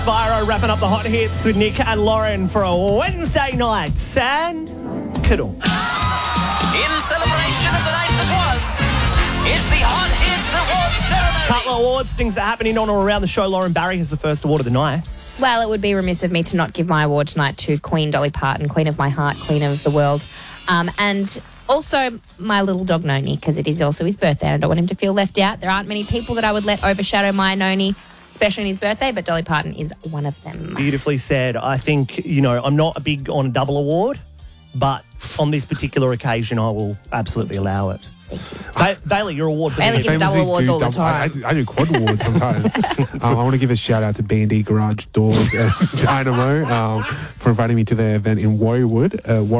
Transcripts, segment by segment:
Spyro wrapping up the hot hits with Nick and Lauren for a Wednesday night. San Kiddle. In celebration of the night that was, it's the Hot Hits Awards ceremony. Couple of awards, things that happen in on or around the show. Lauren Barry has the first award of the night. Well, it would be remiss of me to not give my award tonight to Queen Dolly Parton, Queen of my heart, Queen of the world. And also my little dog Noni, because it is also his birthday. I don't want him to feel left out. There aren't many people that I would let overshadow my Noni, especially on his birthday, but Dolly Parton is one of them. Beautifully said. I think, I'm not a big on a double award, but on this particular occasion, I will absolutely allow it. Thank you. Bailey, your award for Bailey the gives double awards all the I time. do quad awards sometimes. I want to give a shout out to B&D Garage Doors Dynamo for inviting me to their event in Warriewood.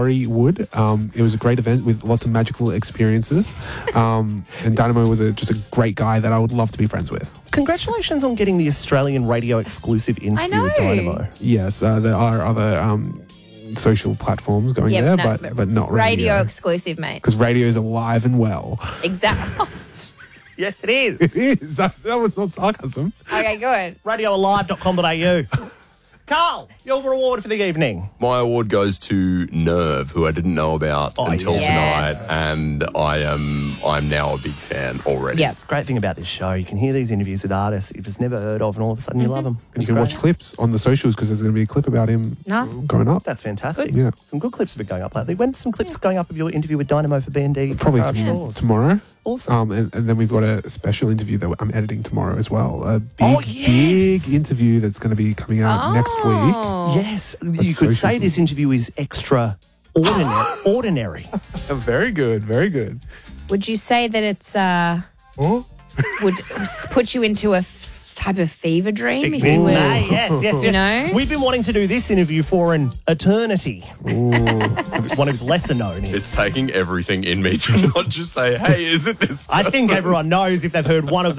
It was a great event with lots of magical experiences. And Dynamo was just a great guy that I would love to be friends with. Congratulations on getting the Australian radio exclusive interview with Dynamo. Yes, there are other social platforms going there, but not radio. Radio exclusive, mate. Because radio is alive and well. Exactly. Yes, it is. It is. That was not sarcasm. Okay, good. radioalive.com.au. Carl, your reward for the evening. My award goes to Nerve, who I didn't know about until tonight, and I'm now a big fan already. Yep. The great thing about this show, you can hear these interviews with artists that you've just never heard of, and all of a sudden you love them. And you can watch clips on the socials because there's going to be a clip about him going up. That's fantastic. Good. Yeah. Some good clips have been going up lately. When's some clips going up of your interview with Dynamo for B&D? Probably tomorrow. Awesome. And then we've got a special interview that I'm editing tomorrow as well. A big, yes! big interview that's going to be coming out next week. Yes, you could say this interview is extra ordinary. Very good, very good. Would you say that it's would put you into a type of fever dream if you were? Yes. You know? We've been wanting to do this interview for an eternity. One of his lesser known. It's taking everything in me to not just say, hey, is it this person? I think everyone knows if they've heard one of the